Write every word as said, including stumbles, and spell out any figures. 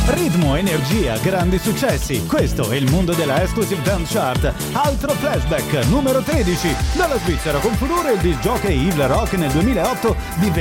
Ritmo, energia, grandi successi. Questo è il mondo della Exclusive Dance Chart. Altro flashback, numero tredici. Dalla Svizzera con furore il disc jockey Yves Laroque nel duemilaotto divenne